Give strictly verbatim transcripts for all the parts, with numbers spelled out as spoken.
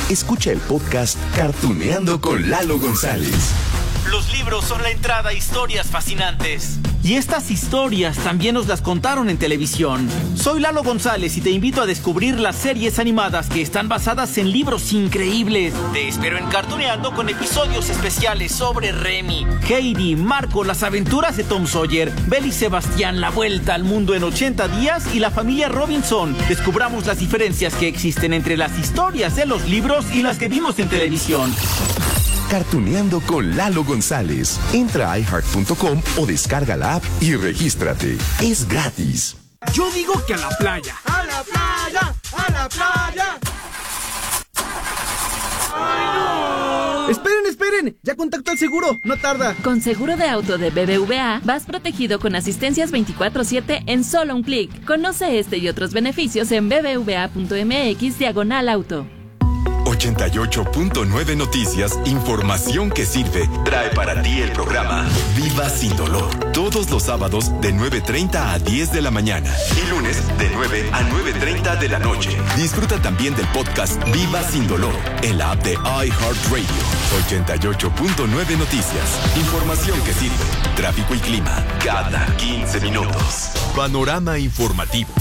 Escucha el podcast Cartuneando con Lalo González. Los libros son la entrada a historias fascinantes. Y estas historias también nos las contaron en televisión. Soy Lalo González y te invito a descubrir las series animadas que están basadas en libros increíbles. Te espero en Cartuneando con episodios especiales sobre Remy, Heidi, Marco, las aventuras de Tom Sawyer, Belle y Sebastián, la vuelta al mundo en ochenta días y la familia Robinson. Descubramos las diferencias que existen entre las historias de los libros y las que vimos en televisión. Cartuneando con Lalo González. Entra a i heart punto com o descarga la app y regístrate. Es gratis. Yo digo que a la playa. ¡A la playa! ¡A la playa! ¡Ay, no! ¡Esperen, esperen! Ya contacto al seguro, no tarda. Con seguro de auto de B B V A, vas protegido con asistencias veinticuatro siete en solo un clic. Conoce este y otros beneficios en b b v a punto m x diagonal auto. ochenta y ocho punto nueve Noticias, información que sirve, trae para ti el programa Viva Sin Dolor. Todos los sábados de nueve treinta a diez de la mañana y lunes de nueve a nueve treinta de la noche. Disfruta también del podcast Viva Sin Dolor en la app de iHeartRadio. ochenta y ocho punto nueve Noticias, información que sirve, tráfico y clima cada quince minutos. Panorama informativo.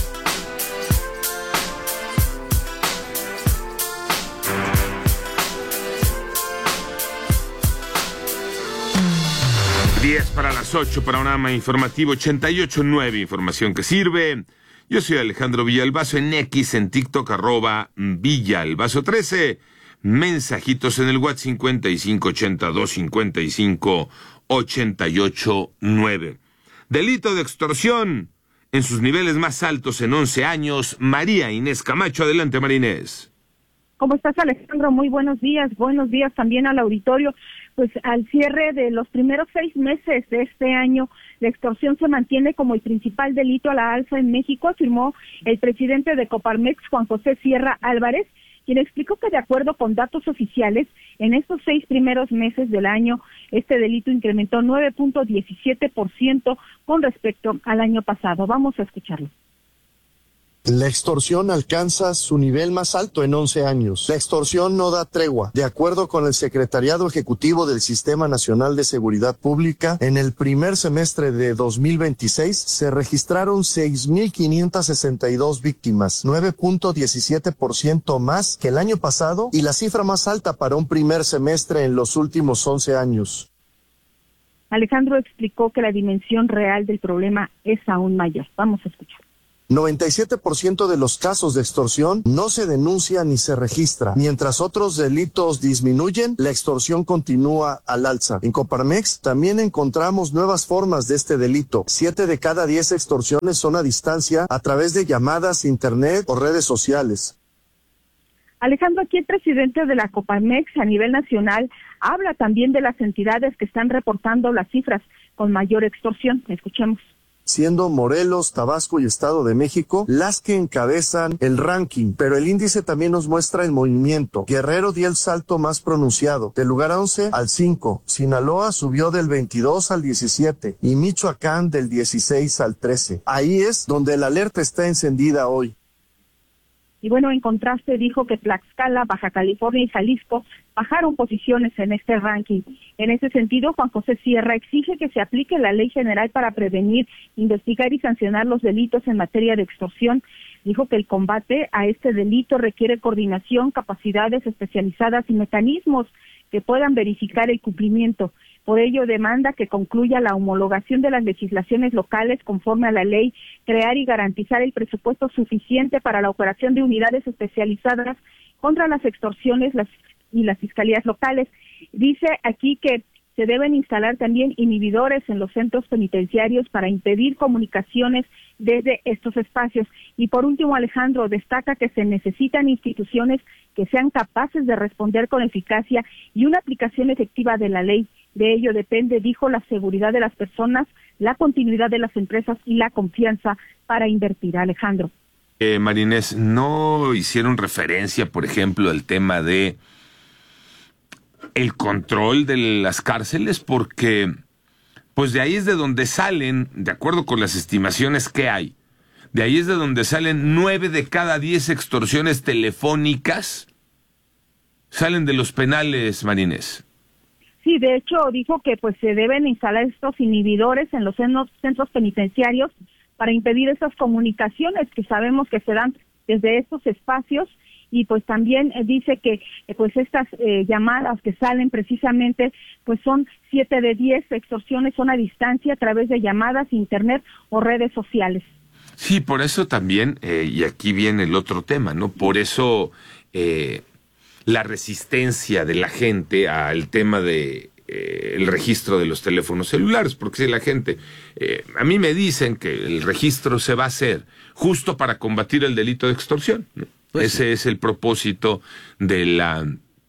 diez para las ocho, panorama informativo ochenta y ocho punto nueve, información que sirve. Yo soy Alejandro Villalbazo en X, en TikTok, arroba Villalbazo trece. Mensajitos en el WhatsApp cincuenta y cinco ochenta y dos cincuenta y cinco ochenta y ocho nueve. Delito de extorsión en sus niveles más altos en once años. María Inés Camacho, adelante María Inés. ¿Cómo estás, Alejandro? Muy buenos días. Buenos días también al auditorio. Pues al cierre de los primeros seis meses de este año, la extorsión se mantiene como el principal delito a la alza en México, afirmó el presidente de Coparmex, Juan José Sierra Álvarez, quien explicó que de acuerdo con datos oficiales, en estos seis primeros meses del año, este delito incrementó nueve punto diecisiete por ciento con respecto al año pasado. Vamos a escucharlo. La extorsión alcanza su nivel más alto en once años. La extorsión no da tregua. De acuerdo con el Secretariado Ejecutivo del Sistema Nacional de Seguridad Pública, en el primer semestre de dos mil veintiséis se registraron seis mil quinientas sesenta y dos víctimas, nueve punto diecisiete por ciento más que el año pasado y la cifra más alta para un primer semestre en los últimos once años. Alejandro explicó que la dimensión real del problema es aún mayor. Vamos a escuchar. noventa y siete por ciento de los casos de extorsión no se denuncia ni se registra. Mientras otros delitos disminuyen, la extorsión continúa al alza. En Coparmex también encontramos nuevas formas de este delito. Siete de cada diez extorsiones son a distancia a través de llamadas, internet o redes sociales. Alejandro, aquí el presidente de la Coparmex a nivel nacional habla también de las entidades que están reportando las cifras con mayor extorsión. Escuchemos. Siendo Morelos, Tabasco y Estado de México las que encabezan el ranking, pero el índice también nos muestra el movimiento. Guerrero dio el salto más pronunciado, del lugar once al cinco, Sinaloa subió del veintidós al diecisiete y Michoacán del dieciséis al trece. Ahí es donde la alerta está encendida hoy. Y bueno, en contraste dijo que Tlaxcala, Baja California y Jalisco bajaron posiciones en este ranking. En ese sentido, Juan José Sierra exige que se aplique la Ley General para prevenir, investigar y sancionar los delitos en materia de extorsión. Dijo que el combate a este delito requiere coordinación, capacidades especializadas y mecanismos que puedan verificar el cumplimiento. Por ello, demanda que concluya la homologación de las legislaciones locales conforme a la ley, crear y garantizar el presupuesto suficiente para la operación de unidades especializadas contra las extorsiones las, y las fiscalías locales. Dice aquí que se deben instalar también inhibidores en los centros penitenciarios para impedir comunicaciones desde estos espacios. Y por último, Alejandro destaca que se necesitan instituciones que sean capaces de responder con eficacia y una aplicación efectiva de la ley. De ello depende, dijo, la seguridad de las personas, la continuidad de las empresas y la confianza para invertir. Alejandro. Eh, Marinés, ¿no hicieron referencia, por ejemplo, al tema de el control de las cárceles? Porque pues de ahí es de donde salen, de acuerdo con las estimaciones que hay, de ahí es de donde salen nueve de cada diez extorsiones telefónicas salen de los penales, Marinés. Sí, de hecho dijo que pues se deben instalar estos inhibidores en los centros penitenciarios para impedir esas comunicaciones que sabemos que se dan desde estos espacios, y pues también eh, dice que eh, pues estas eh, llamadas que salen precisamente pues son siete de diez extorsiones son a distancia a través de llamadas, internet o redes sociales. Sí, por eso también, eh, y aquí viene el otro tema, ¿no? Por eso eh, la resistencia de la gente al tema de eh, el registro de los teléfonos celulares, porque si la gente, eh, a mí me dicen que el registro se va a hacer justo para combatir el delito de extorsión, ¿no? Pues ese sí. Es el propósito de la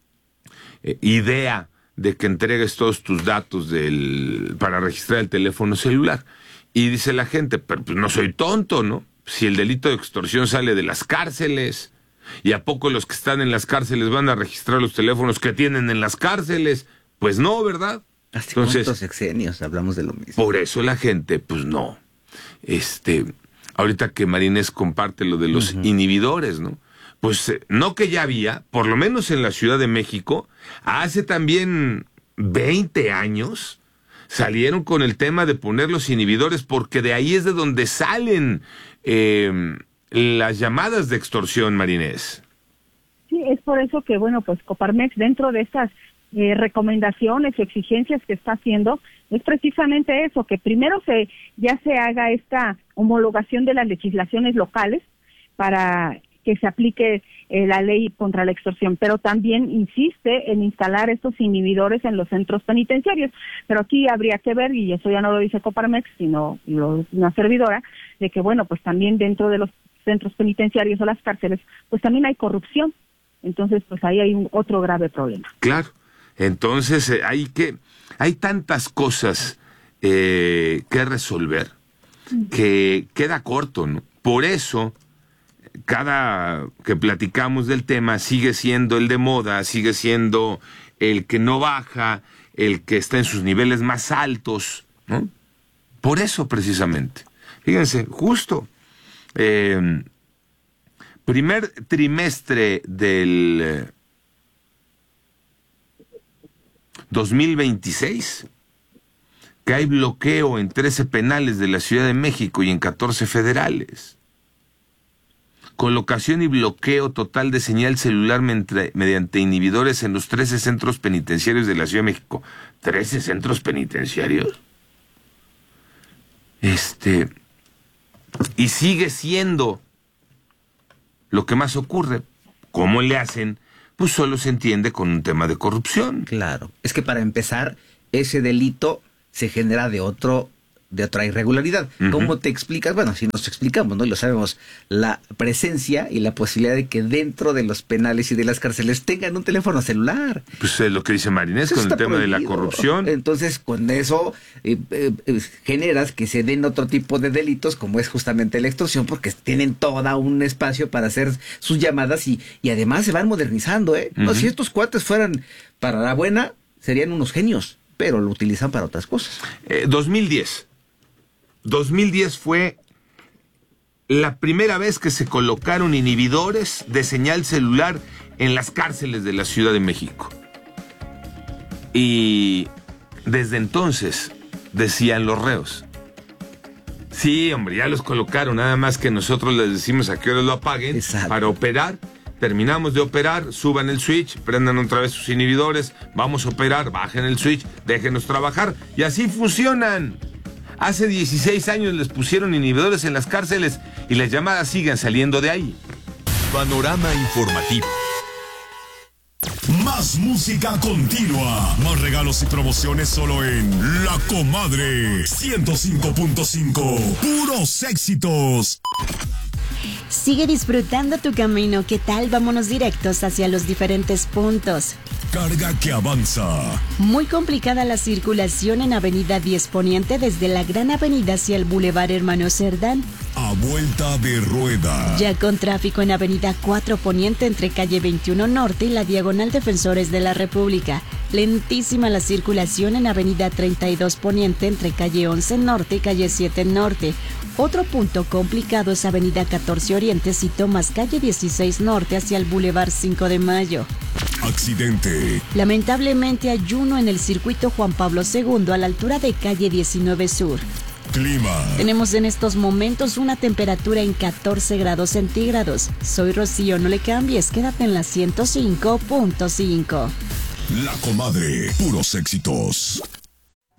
eh, idea de que entregues todos tus datos del para registrar el teléfono celular. Y dice la gente, pero pues no soy tonto, ¿no? Si el delito de extorsión sale de las cárceles, ¿y a poco los que están en las cárceles van a registrar los teléfonos que tienen en las cárceles? Pues no, ¿verdad? ¿Hace Entonces, cuántos sexenios hablamos de lo mismo? Por eso la gente, pues no. Este, ahorita que Marinés comparte lo de los uh-huh. inhibidores, ¿no? Pues eh, no que ya había, por lo menos en la Ciudad de México, hace también veinte años, salieron con el tema de poner los inhibidores, porque de ahí es de donde salen eh, las llamadas de extorsión, Marinés. Sí, es por eso que, bueno, pues Coparmex, dentro de estas eh, recomendaciones o exigencias que está haciendo, es precisamente eso, que primero se ya se haga esta homologación de las legislaciones locales para que se aplique eh, la ley contra la extorsión, pero también insiste en instalar estos inhibidores en los centros penitenciarios. Pero aquí habría que ver, y eso ya no lo dice Coparmex, sino lo, una servidora, de que, bueno, pues también dentro de los centros penitenciarios o las cárceles, pues también hay corrupción. Entonces, pues ahí hay un otro grave problema. Claro. Entonces, eh, hay que hay tantas cosas eh, que resolver que queda corto, ¿no? Por eso, cada que platicamos del tema sigue siendo el de moda, sigue siendo el que no baja, el que está en sus niveles más altos, ¿no? Por eso precisamente. Fíjense, justo eh, primer trimestre del eh, dos mil veintiséis, que hay bloqueo en trece penales de la Ciudad de México y en catorce federales. Colocación y bloqueo total de señal celular mediante inhibidores en los trece centros penitenciarios de la Ciudad de México. ¿trece centros penitenciarios? Este... Y sigue siendo lo que más ocurre. ¿Cómo le hacen? Pues solo se entiende con un tema de corrupción. Claro. Es que para empezar, ese delito se genera de otro... de otra irregularidad. Uh-huh. ¿Cómo te explicas? Bueno, si nos explicamos, ¿no? Y lo sabemos, la presencia y la posibilidad de que dentro de los penales y de las cárceles tengan un teléfono celular. Pues es lo que dice Marinés con el tema prohibido. De la corrupción. Entonces, con eso eh, eh, eh, generas que se den otro tipo de delitos, como es justamente la extorsión, porque tienen todo un espacio para hacer sus llamadas y, y además se van modernizando, ¿eh? Uh-huh. No, si estos cuates fueran para la buena, serían unos genios, pero lo utilizan para otras cosas. Eh, dos mil diez. dos mil diez fue la primera vez que se colocaron inhibidores de señal celular en las cárceles de la Ciudad de México. Y desde entonces, decían los reos, sí, hombre, ya los colocaron, nada más que nosotros les decimos a qué hora lo apaguen. Exacto. Para operar. Terminamos de operar, suban el switch, prendan otra vez sus inhibidores, vamos a operar, bajen el switch, déjenos trabajar, y así funcionan. Hace dieciséis años les pusieron inhibidores en las cárceles y las llamadas siguen saliendo de ahí. Panorama informativo. Más música continua. Más regalos y promociones solo en La Comadre ciento cinco punto cinco. Puros éxitos. Sigue disfrutando tu camino. ¿Qué tal? Vámonos directos hacia los diferentes puntos. Carga que avanza. Muy complicada la circulación en Avenida diez Poniente desde la Gran Avenida hacia el Boulevard Hermano Cerdán. A vuelta de rueda. Ya con tráfico en Avenida cuatro Poniente entre calle veintiuno Norte y la Diagonal Defensores de la República. Lentísima la circulación en Avenida treinta y dos Poniente entre calle once Norte y calle siete Norte. Otro punto complicado es Avenida catorce Oriente si tomas calle dieciséis Norte hacia el Boulevard cinco de Mayo. Accidente. Lamentablemente hay uno en el circuito Juan Pablo segundo a la altura de calle diecinueve Sur. Clima. Tenemos en estos momentos una temperatura en catorce grados centígrados. Soy Rocío, no le cambies, quédate en la ciento cinco punto cinco. La Comadre, puros éxitos.